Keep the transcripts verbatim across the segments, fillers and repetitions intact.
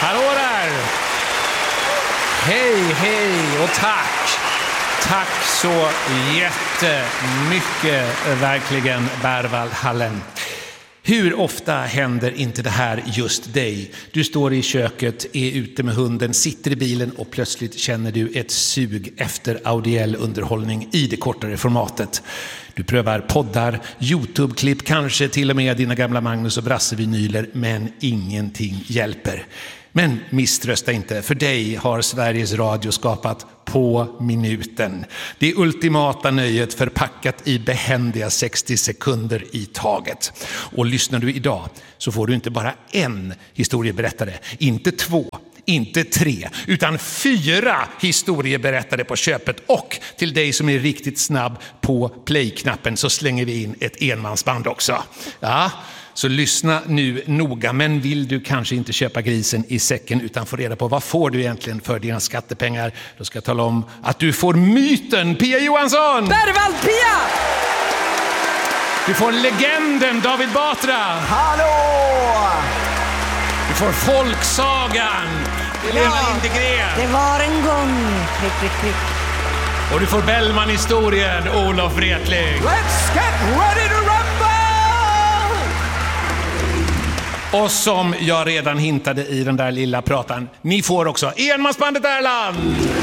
Hallå där! Hej, hej och tack! Tack så jättemycket, verkligen, Berwald Hallen. Hur ofta händer inte det här just dig? Du står i köket, är ute med hunden, sitter i bilen och plötsligt känner du ett sug efter audiell underhållning i det kortare formatet. Du prövar poddar, YouTube-klipp, kanske till och med dina gamla Magnus och Brasse-vinyler, men ingenting hjälper. Men misströsta inte, för dig har Sveriges Radio skapat På minuten. Det ultimata nöjet förpackat i behändiga sextio sekunder i taget. Och lyssnar du idag så får du inte bara en historieberättare, inte två, inte tre, utan fyra historieberättare på köpet. Och till dig som är riktigt snabb på play-knappen så slänger vi in ett enmansband också. Ja, så lyssna nu noga, men vill du kanske inte köpa grisen i säcken utan få reda på vad får du egentligen för dina skattepengar, då ska jag tala om att du får myten Pia Johansson! Berwald Pia! Du får legenden David Batra! Hallå! Du får folksagan Helena Ja, Lindegren! det var en gång. Klick, klick, klick. Och du får Bellman-historien Olof Wretling! Let's get ready to rumble! Och som jag redan hintade i den där lilla pratan, ni får också enmansbandet Erland!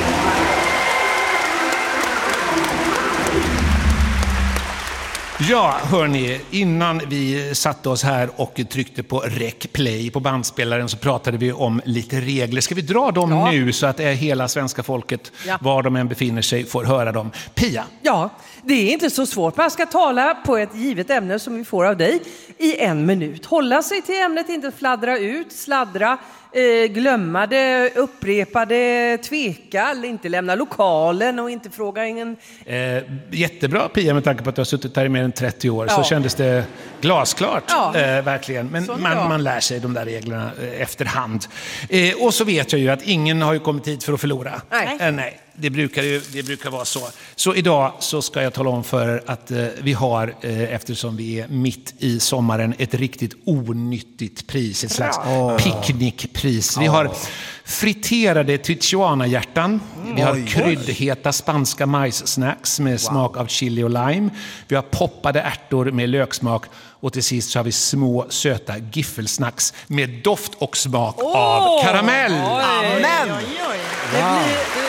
Ja, hörni, innan vi satte oss här och tryckte på rec play på bandspelaren så pratade vi om lite regler. Ska vi dra dem ja. nu så att hela svenska folket, ja. var de än befinner sig, får höra dem? Pia? Ja, det är inte så svårt. Man ska tala på ett givet ämne som vi får av dig i en minut. Hålla sig till ämnet, inte fladdra ut, sladdra, eh, glömma det, upprepa det, tveka, inte lämna lokalen och inte fråga ingen... Eh, jättebra, Pia, med tanke på att du har suttit här i mer än trettio år, ja. så kändes det glasklart, ja. eh, verkligen. Men man, man lär sig de där reglerna eh, efterhand. Eh, och så vet jag ju att ingen har ju kommit hit för att förlora. Nej. Eh, nej. Det brukar, ju, det brukar vara så. Så idag så ska jag tala om för att eh, vi har, eh, eftersom vi är mitt i sommaren, ett riktigt onyttigt pris. Ett slags oh. picknickpris. Vi har friterade Tijuana-hjärtan. Mm. Vi har oj, kryddheta spanska majssnacks med wow. smak av chili och lime. Vi har poppade ärtor med löksmak. Och till sist så har vi små söta giffelsnacks med doft och smak oh. av karamell. Amen! Wow.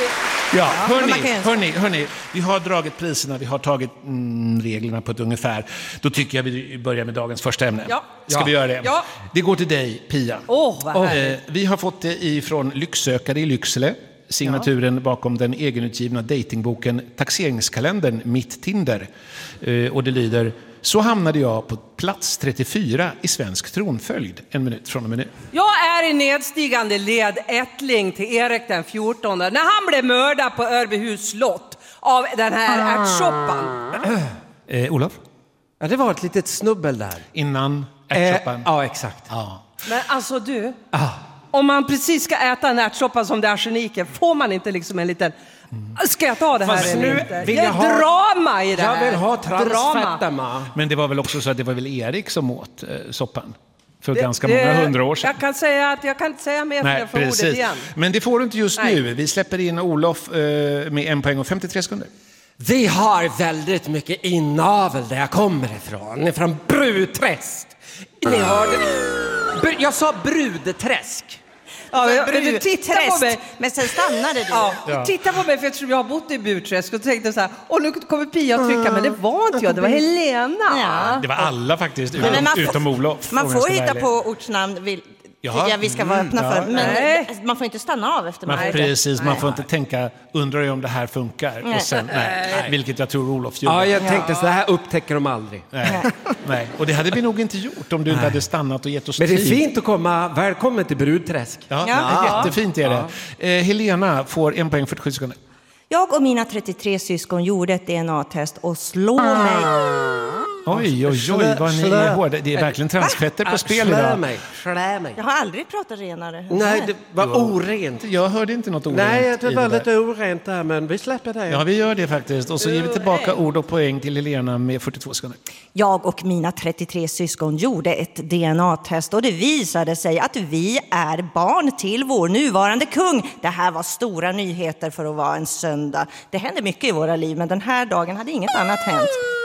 Ja, hörni, hörni, hörni, vi har dragit priserna, vi har tagit mm, reglerna på ett ungefär. Då tycker jag vi börjar med dagens första ämne. Ja. Ska ja. vi göra det? Ja. Det går till dig, Pia. Åh, vad härligt. Eh, vi har fått det ifrån Lycksökare i Lycksele. Signaturen ja. bakom den egenutgivna datingboken Taxeringskalendern Mitt Tinder. Eh, och det lyder: så hamnade jag på plats trettiofyra i svensk tronföljd. En minut från och med nu. Jag är i nedstigande led ättling till Erik den fjortonde när han blev mördad på Örbyhus slott av den här ärtsoppan. Eh, Olof? Ja, det var ett litet snubbel där. Innan ärtsoppan? Eh, ja, exakt. Ja. Men alltså du, ah. om man precis ska äta en ärtsoppa som det är arseniken, får man inte liksom en liten... Ska jag ta det här Fast eller nu inte? vill Det är jag ha- drama i det här. Jag vill ha Drama. transfetterna. Men det var väl också så att det var väl Erik som åt eh, soppan? För Det- ganska det- många hundra år sedan. Jag kan säga att jag kan inte säga mer för jag får ordet igen. Men det får du inte just Nej. nu. Vi släpper in Olof eh, med en poäng och femtiotre sekunder. Vi har väldigt mycket inavel där jag kommer ifrån. Från Brudträsk. Ni hörde... Br- Jag sa Brudträsk. Ja, jag, men du titta på mig. Men sen stannade du. Ja, Ja. titta på mig för jag tror jag har bott i Burträsk och tänkte så här, och nu kommer Pia att trycka, men det var inte jag, det var Helena. Ja. Det var alla faktiskt, Men utom, man får- utom Olof. Man om jag får ska hitta vara på ärlig. ortsnamn, vill, Ja. tycker jag vi ska vara öppna Mm, för. ja. Men Nej. man får inte stanna av efter man Man, har precis, man får inte tänka, undrar jag om det här funkar? Nej. Och sen, nej, vilket jag tror Olof gjorde. Ja, jag tänkte så här upptäcker de aldrig. Nej, nej. Och det hade vi nog inte gjort om du inte hade stannat och gett oss Men det är tid. fint att komma. Välkommen till Brudträsk. Ja, Ja. jättefint är det. Eh, Helena får en poäng fyrtiosju sekunder. Jag och mina trettiotre syskon gjorde ett D N A-test och slår mig Oj, oj, oj, vad ni är hårda. Det är verkligen transfetter på spel Slä idag. mig, slä mig. Jag har aldrig pratat renare. Nej, det var orent. Jag hörde inte något orent. Nej, det i var där. lite orent där, men vi släpper det. Ja, vi gör det faktiskt. Och så ger vi tillbaka ord och poäng till Helena med fyrtiotvå sekunder. Jag och mina trettiotre syskon gjorde ett D N A-test och det visade sig att vi är barn till vår nuvarande kung. Det här var stora nyheter för att vara en söndag. Det hände mycket i våra liv, men den här dagen hade inget annat hänt.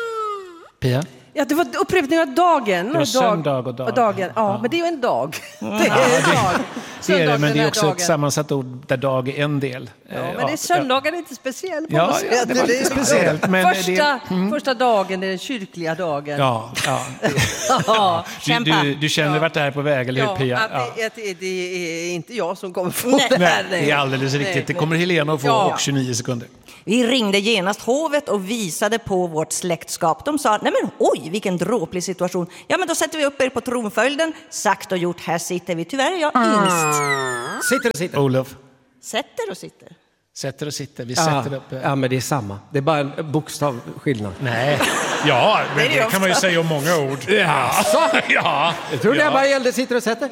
Pia? Ja, det var upprepning av dagen. Det var söndag och dag. Och dagen. Ja, Ja. men det är ju en dag. Det är en dag. Det är det, Söndag, men det den är här också dagen. ett sammansatt ord där dag är en del. Ja, men det är söndagen är inte speciell på Ja, något ja, sätt. det var lite speciellt. Men första, det, första dagen är den kyrkliga dagen. ja, ja. Ja. Du, du, du känner vart det här är på väg, eller hur, Ja, Pia? att Ja. det, att det, det är inte jag som kommer få det Nej, här. det är alldeles Nej, riktigt. Det nej. kommer Helena att få, Ja. och tjugonio sekunder. Vi ringde genast hovet och visade på vårt släktskap. De sa, nej men oj, vilken dråplig situation. Ja, men då sätter vi upp er på tronföljden. Sagt och gjort, här sitter vi. Tyvärr är jag yngst. Sitter och sitter. Olof, Sätter och sitter. sätter och sitter. Vi Ja, sätter upp... eh, ja, men det är samma. Det är bara en bokstavskillnad. Nej. Ja, men det, det kan man ju säga om många ord. Ja. ja. Jag tror ja. det bara gällde sitter och sätter.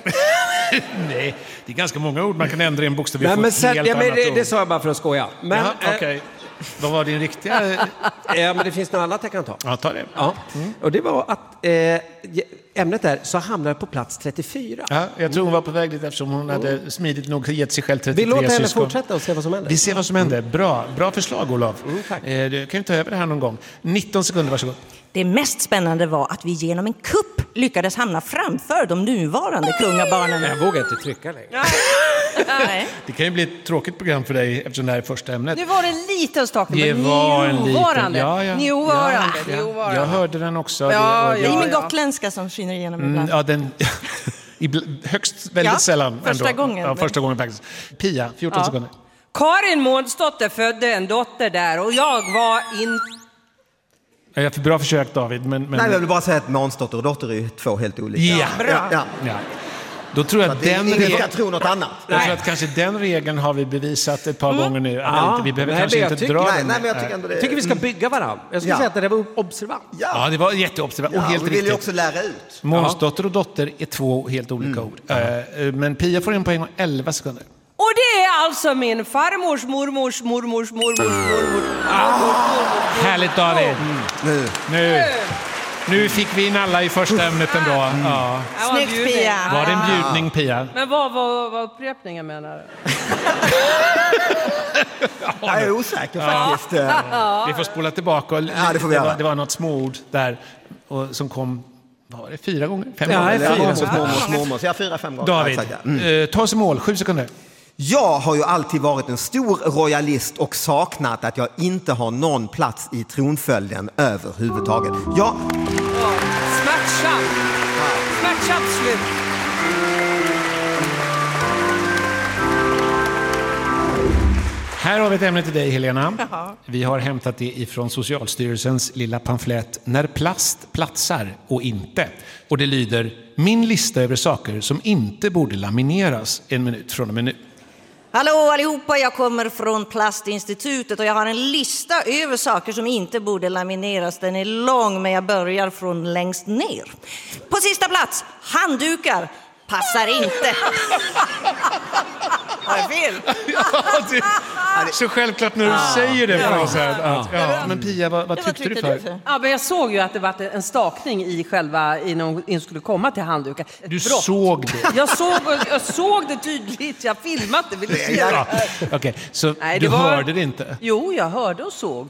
Nej, det är ganska många ord man kan ändra i en bokstav. Vi Nej, får men ett sen, helt ja, men annat det, ord. det sa jag bara för att skoja. Men, Jaha, eh, okej. Vad var din riktiga... ja, men det finns något annat jag kan ta. Ja, ta det. Ja. Och det var att eh, ämnet där så hamnade jag på plats trettiofyra. Ja, jag tror hon var på väg dit eftersom hon hade smidigt nog gett sig själv Vi trettiotre låter henne syskon. fortsätta och se vad som händer. Vi ser vad som händer. Bra, bra förslag, Olof. Mm, tack. Eh, Du kan ju ta över det här någon gång. nitton sekunder, varsågod. Det mest spännande var att vi genom en kupp lyckades hamna framför de nuvarande kungabarnen. Jag vågar inte trycka längre. Nej. Det kan ju bli ett tråkigt program för dig eftersom det här är första ämnet. Nu var det en liten stakning, Det men var en liten... nuvarande. Ja, ja. Nuvarande. Ja, ja. nuvarande. Jag hörde den också. Ja, det, och Det är jag- min gotländska som skiner igenom Mm, ibland. ja, den... ibland- Högst, väldigt Ja, sällan. första ändå. gången, Ja, men- första gången faktiskt. Pia, fjorton Ja. sekunder. Karin Månsdotter födde en dotter där och jag var in... Ja, jag har bra försök, David, men... men... Nej, jag vill bara säga att Månsdotter och dotter är ju två helt olika. Ja. Ja, ja. Ja. Då tror jag att Det är den ingen regeln... ska tro något annat. Jag tror att kanske den regeln har vi bevisat ett par gånger nu. Att Ja, inte, vi behöver nej, kanske men jag inte tycker- dra Nej, den. nej, men jag tycker ändå det Jag tycker vi ska bygga varandra. Jag skulle Ja. säga att det var observant. Ja, det var jätteobservant och Ja, helt vi vill ju riktigt. också lära ut. Månsdotter och dotter är två helt olika ord. Eh, Men Pia får en poäng och elva sekunder. Och det är alltså min farmors mormors mormors mormors mormors. Härligt, David. Nu. Nu, nu fick vi in alla i första ämnet ändå. Ja. Snyggt, Pia. Var det en bjudning, Pia? Men vad var vad upprepningen menar? Jag är osäker faktiskt. Vi får spola tillbaka. Och Ja, det får vi var, göra. det var något småord där och, som kom, vad var det, fyra gånger? Fem Ja, gånger? fyra. Eller mormors, mormors, mormors. Ja, fyra, fem gånger. David, Ja, exakt, ja. Mm. eh, ta oss i mål. Sju sekunder. Jag har ju alltid varit en stor royalist och saknat att jag inte har någon plats i tronföljden överhuvudtaget. Jag... Smärtsamt. Smärtsamt slut. Här har vi ett ämne till dig, Helena. Vi har hämtat det ifrån Socialstyrelsens lilla pamflett När plast platsar och inte. Och det lyder: min lista över saker som inte borde lamineras en minut från och med nu. Hallå allihopa, jag kommer från Plastinstitutet och jag har en lista över saker som inte borde lamineras. Den är lång, men jag börjar från längst ner. På sista plats, handdukar. Passar inte. Har jag fel? Så självklart när du säger det på något sätt. Att, ja. Men Pia, vad, vad Ja, vad tyckte du tyckte för? du för? Ja, men jag såg ju att det var en stakning i själva innan hon skulle komma till handdukar. Ett Du brott. såg det? Jag såg, jag såg det tydligt. Jag filmat det. Vill du se Ja. det? Okej, så Nej, du det var- hörde det inte? Jo, jag hörde och såg.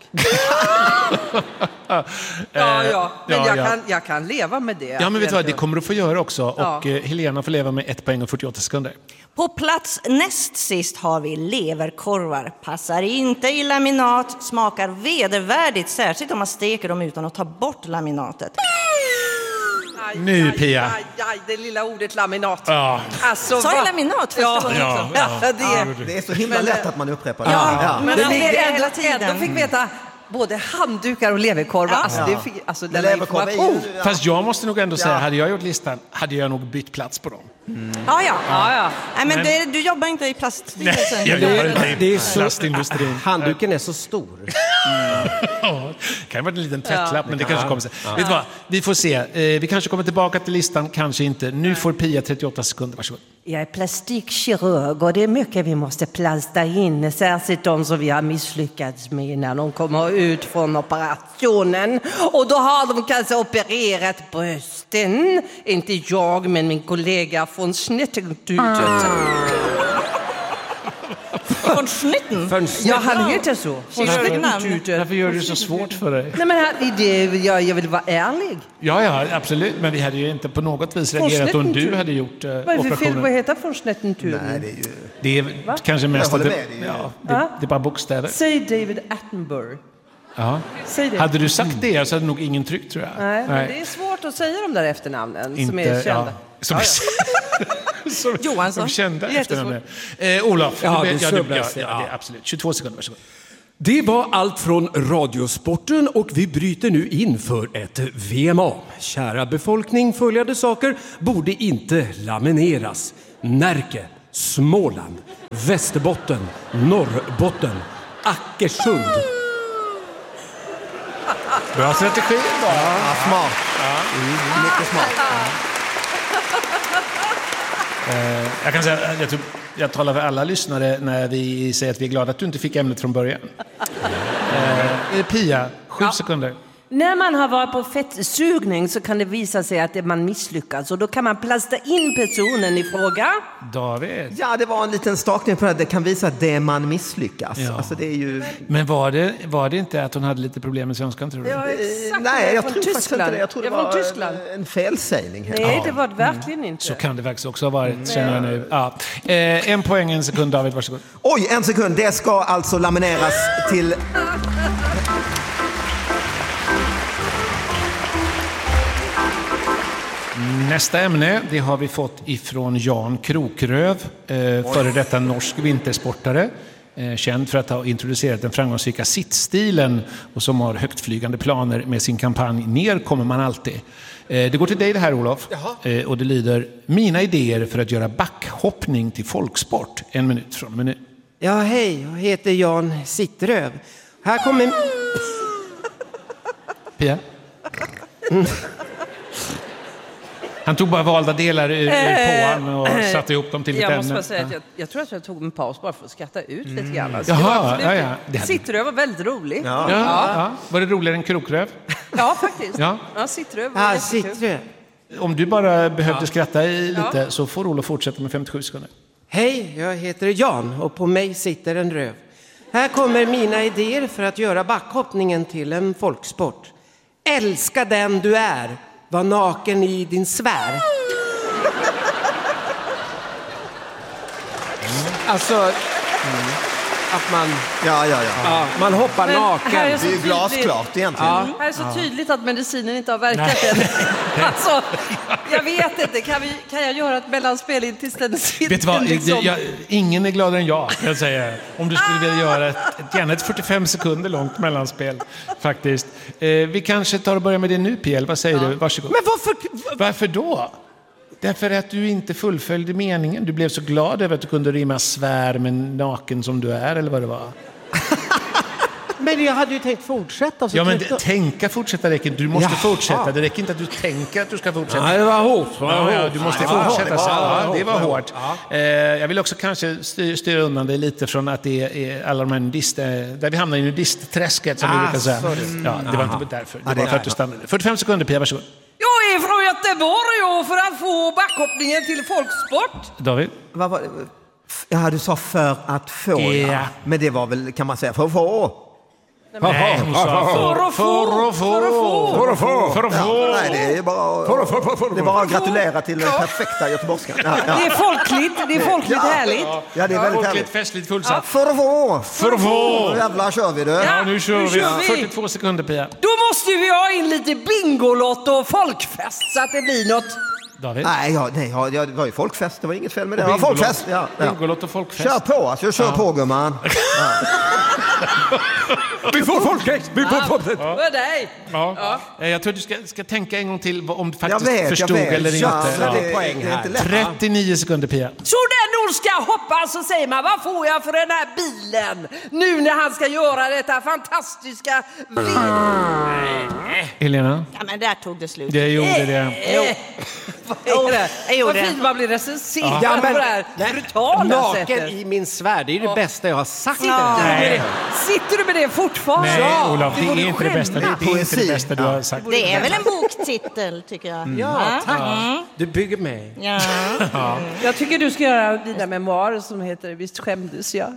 Ja, ja. Men ja, jag, ja. Kan, jag kan leva med det. Ja, men vet du vad, det kommer du få göra också. Ja. Och eh, Helena får leva med ett poäng och fyrtioåtta sekunder. På plats näst sist har vi leverkorvar. Passar inte i laminat, smakar vedervärdigt, särskilt om man steker dem utan att ta bort laminatet. Aj, Nu, aj, Pia. Aj, aj, det lilla ordet laminat. Ja. Alltså, Sa jag va- laminat första Ja, gången ja, också? ja. ja, det, Det är så himla Men, lätt att man upprepar det. Ja, Ja. men Men det ligger ändå, hela tiden. ändå fick veta både handdukar och leverkorvar. Ja. Alltså, det fick, alltså Men denna leverkorv är ju- information. ja. Fast jag måste nog ändå säga, Ja. hade jag gjort listan, hade jag nog bytt plats på dem. Ja, ja. Ja, ja. Nej, men Men- du, du jobbar inte i plaststyrelsen. jag jobbar inte Det i är så, plastindustrin. handduken är så stor. Ja, det kan vara en liten tvättlapp, Ja. men det kanske kommer sig. Vet du vad? Vi får se. Eh, vi kanske kommer tillbaka till listan, kanske inte. Nu får Pia trettioåtta sekunder, varsågod. Jag är plastikkirurg och det är mycket vi måste plasta in, särskilt de som vi har misslyckats med när de kommer ut från operationen. Och då har de kanske opererat brösten. Inte jag, men min kollega från Snittentutet. Från Snitten? Ja, han heter så. Från Kirurgnamn. Snittentutet. Varför gör du det så svårt för dig? Nej, men här, det, jag, jag vill vara ärlig. Ja, ja, absolut. Men vi hade ju inte på något vis Från reagerat om du Snittentutet. hade gjort eh, Vad är det för fel? Vad operationen. heter från Snittentutet? Nej, det är ju... Det är kanske mest Jag att håller det, med, det är ju- ja, det, Ja. det är bara bokstäver. Säg David Attenborough. Ja. Säg det. Hade du sagt det så hade nog ingen tryckt, tror jag. Nej, men det är svårt att säga de där efternamnen som är kända. Ja, som, som, Johansson. som kända Jättesvårt. efternamn. Eh, Olof, Ja, du, det ja, du, ja, snubblas, ja, ja. det är absolut. tjugotvå sekunder, varsågod. Det var allt från Radiosporten och vi bryter nu in för ett V M A. Kära befolkning, följande saker borde inte lamineras. Närke, Småland, Västerbotten, Norrbotten, Ackersund. Bra strategi. Ja, smart. Mycket smart. Eh, jag kan säga, jag, tror, jag talar för alla lyssnare när vi säger att vi är glada att du inte fick ämnet från början. Eh, Pia, sju sekunder. När man har varit på fettsugning så kan det visa sig att man misslyckas. Och då kan man plasta in personen i fråga. David. Ja, det var en liten stakning på det. Det kan visa att det man misslyckas. Ja. Alltså, det är ju... Men var det, var det inte att hon hade lite problem med svenskan, tror du? Ja, exakt. Nej, jag Från tror faktiskt inte det. Jag tror det Jag är var från Tyskland. en, en felsägning. Här. Nej, det var det verkligen inte. Så kan det faktiskt också ha varit, känner jag nu. Ja. Eh, en poäng, en sekund, David, varsågod. Oj, en sekund. Det ska alltså lamineras till... Nästa ämne, det har vi fått ifrån Jan Krokröv, eh, före detta norsk vintersportare. Eh, känd för att ha introducerat den framgångsrika sittstilen och som har högtflygande planer med sin kampanj Ner kommer man alltid. Eh, det går till dig det här, Olof. Eh, och det lyder: mina idéer för att göra backhoppning till folksport. En minut från minut. Ja, hej, jag heter Jan Sittröv. Här kommer... Pia? Han tog bara valda delar ur, ur påan och satte ihop dem till ett Jag ämne. måste bara säga att jag, jag tror att jag tog en paus bara för att skratta ut lite grann. Alltså, det var Jaha, absolut- ja, ja. Det hade- Sittröv var väldigt rolig. Ja. Ja, ja. Var det roligare än Krokröv? Ja, faktiskt. Ja. Ja, Sittröv var Ja, jättekul. Sittröv. Om du bara behövde skratta i lite så får Olof fortsätta med femtiosju sekunder. Hej, jag heter Jan och på mig sitter en röv. Här kommer mina idéer för att göra backhoppningen till en folksport. Älska den du är. Var naken i din sfär. Alltså, att man, Ja, ja, ja. ja, man hoppar Men här naken. är Det är så ju tydligt. glasklart egentligen. Mm. Här är så tydligt att medicinen inte har verkat än. Alltså, jag vet inte. Kan, vi, kan jag göra ett mellanspel in tills den sitter? Vet du vad? liksom? Jag, jag, ingen är gladare än jag, kan jag säga. Om du skulle vilja göra ett, ett, gärna ett fyrtiofem sekunder långt mellanspel, faktiskt. Eh, vi kanske tar och börjar med det nu, P L. Vad säger du? Varsågod. Men varför? Varför då? Därför att du inte fullföljde meningen. Du blev så glad över att du kunde rimma svär med naken som du är, eller vad det var. Men jag hade ju tänkt fortsätta. Så Ja, men tänkte- tänka fortsätta räcker inte. Du måste Jaha. fortsätta. Det räcker inte att du tänker att du ska fortsätta. Ja, det var hårt. Det var Ja, ja, hårt. du måste det var hårt, fortsätta. det var- Ja, det det var var hårt. Eh, jag vill också kanske styr, styra undan dig lite från att det är alla de här nudist, eh, där vi hamnar i nudistträsket, som vi Ah, brukar säga. sorry. Ja, det var inte därför. Det Ja, det var är- för att du stannade. fyrtiofem sekunder, Pia, varsågod. Jag är från Göteborg och för att få backhoppningen till folksport. David? Vad var det? Ja, du sa för att få. Ja. Ja. Men det var väl, kan man säga, för att få. Nej, hon sa För att få. för att få. För att få. För att Ja, få. nej, det är bara, det är bara att gratulera till den perfekta göteborgskan. Ja, ja. Det är folkligt, det är folkligt Ja. härligt. Ja, det är väldigt Folkligt, härligt. festligt, fullsatt. För att få. För att få. Nu jävlar kör vi det. Ja, nu kör nu vi. kör vi. fyrtiotvå sekunder, Pia. Då måste vi ha in lite bingolott och folkfest så att det blir något. David? Nej, ja, nej ja, det var ju folkfest. Det var inget fel med det. Det var Bingolott. folkfest. Ja, ja. Bingolott och folkfest. Kör på, alltså. Kör på, gumman. Vi får folkfest! Vi får folkfest! För dig. Ja. Eh, Jag tror att du ska, ska tänka en gång till vad- om du faktiskt Jag vet, förstod jag vet. eller Ja, inte. men Ja. det, poäng det är här. inte lätt. trettionio sekunder, Pia. Så där, då ska hoppa så säger man, vad får jag för den här bilen? Nu när han ska göra detta fantastiska Nej. Helena? Ja, men där tog det slut. Det gjorde det. Jo. Vad är det? Jag gjorde Vad det. fint man blir recenserad Ja, men- på det här brutala Naken sättet. i min svärd, det är det bästa jag har sagt. Sitter, du med Nej. det? Sitter du med det fortfarande? Nej, Ja, Olof, det borde är inte det bästa. Det, skämmas. det är inte det Poesi. bästa du har sagt. Det är väl en boktitel, tycker jag. Ja, tack. Du bygger mig. Ja. Jag tycker du ska göra dina memoarer som heter Visst skämdes jag.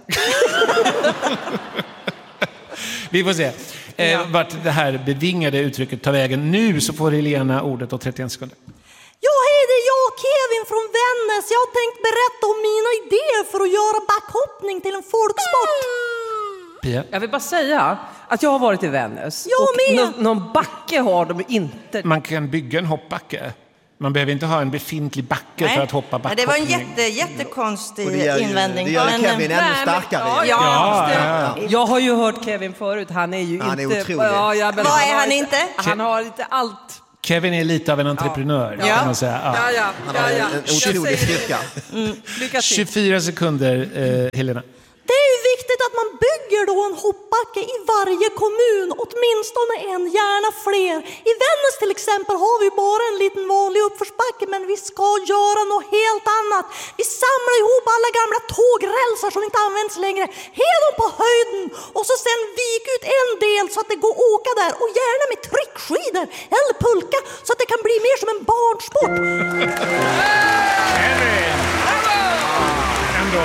Vi får se eh, vart det här bevingade uttrycket tar vägen. Nu så får Helena ordet och trettioen sekunder. Ja, hej, det är jag, Kevin från Vännäs. Jag har tänkt berätta om mina idéer för att göra backhoppning till en folksport. Pia? Jag vill bara säga att jag har varit i Vännäs. Jag och med. nå- någon backe har de inte. Man kan bygga en hoppbacke. Man behöver inte ha en befintlig backe för att hoppa Nej, det var en backhoppning. jätte, jättekonstig Och det gör, ju- invändning. det gör Men- Kevin ännu Nej, men- starkare. Ja, Ja, ja, Ja, just det. Jag har ju hört Kevin förut. Han är ju Han är inte... otrolig. Ja, ja, men Vad är har han inte? Han har inte allt. Kevin är lite av en entreprenör, Ja. kan man säga. Ja. Ja, ja, Han ja, har ja. en, en Jag otrolig säger det. styrka. Lycka till. tjugofyra sekunder, eh, Helena. Det är ju viktigt att man bygger då en hoppbacke i varje kommun, åtminstone en, gärna fler. I Vännäs till exempel har vi bara en liten vanlig uppförsbacke, men vi ska göra något helt annat. Vi samlar ihop alla gamla tågrälsar som inte används längre, hela dem på höjden och så sen vik ut en del så att det går att åka där, och gärna med tryckskidor eller pulka så att det kan bli mer som en barnsport. Ändå.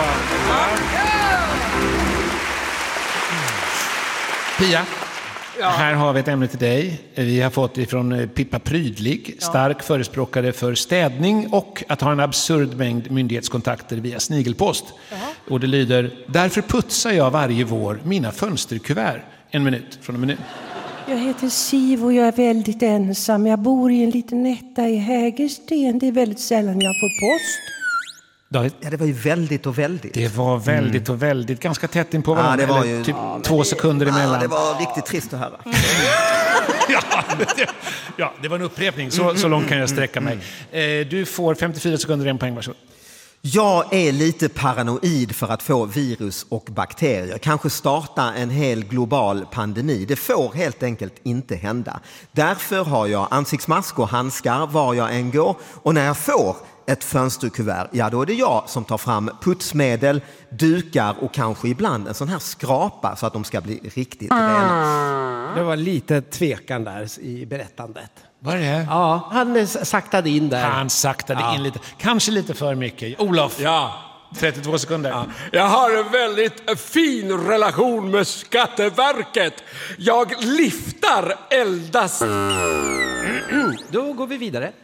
Pia, här har vi ett ämne till dig. Vi har fått ifrån eh, Pippa Prydlig, stark förespråkare för städning och att ha en absurd mängd myndighetskontakter via snigelpost. Och det lyder, därför putsar jag varje vår mina fönsterkuvert. En minut från en minut. Jag heter Siv och jag är väldigt ensam. Jag bor i en liten etta i Hägersten. Det är väldigt sällan jag får post. David? Ja, det var ju väldigt och väldigt. Det var väldigt och väldigt, ganska tätt in på varandra. Ja, det var eller ju- typ ja, två sekunder emellan. Ja, det var riktigt trist att höra. ja, det, ja, det var en upprepning. Så, så långt kan jag sträcka mig. Eh, du får femtiofyra sekunder, en poäng, varsågod. Jag är lite paranoid för att få virus och bakterier. Kanske starta en hel global pandemi. Det får helt enkelt inte hända. Därför har jag ansiktsmask och handskar var jag än går. Och när jag får ett fönsterkuvert, ja då är det jag som tar fram putsmedel, dukar och kanske ibland en sån här skrapa så att de ska bli riktigt rena. Det var lite tvekan där i berättandet. Vad är det? Ja, han eh, saktade in där. Han saktade Ja. in lite. Kanske lite för mycket. Olof, Ja, trettiotvå sekunder. jag har en väldigt fin relation med Skatteverket. Jag liftar eldast. Då går vi vidare.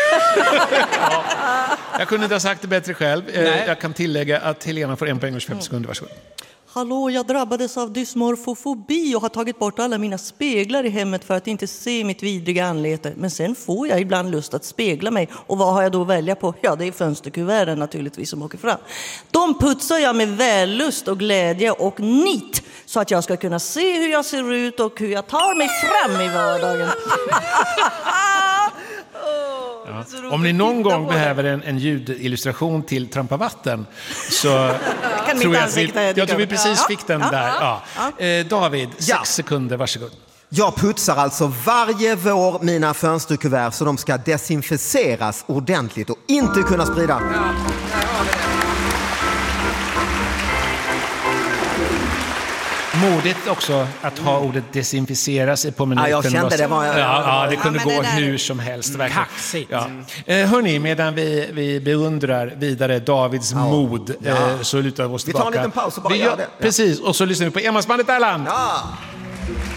Jag kunde inte ha sagt det bättre själv. Eh, Nej. Jag kan tillägga att Helena får en poäng och tjugofem sekunder. Varsågod. Hallå, jag drabbades av dysmorfofobi och har tagit bort alla mina speglar i hemmet för att inte se mitt vidriga anlete. Men sen får jag ibland lust att spegla mig. Och vad har jag då att välja på? Ja, det är fönsterkuverten naturligtvis som åker fram. De putsar jag med vällust och glädje och nit så att jag ska kunna se hur jag ser ut och hur jag tar mig fram i vardagen. Ja. Om ni någon gång behöver en, en ljudillustration till Trampa vatten så Kan tror mitt jag att vi, ansikte jag tror vi dyka upp. precis Ja, fick den ja, där. ja, Ja. Eh, David, Ja. sex sekunder, varsågod. Jag putsar alltså varje vår mina fönsterkuvert så de ska desinficeras ordentligt och inte kunna sprida. Modigt också att ha ordet desinficeras på minuten. Ja, jag kände det var- Ja, ja, det kunde Ja, men gå det där- hur som helst. Verkligen. Kaxigt. Ja. Eh, hörni, medan vi, vi beundrar vidare Davids mod eh, så lutar vi oss Vi tar en tillbaka. liten paus och bara Vi gör det. Ja. Precis, och så lyssnar vi på Enmansbandet Erland. Ja.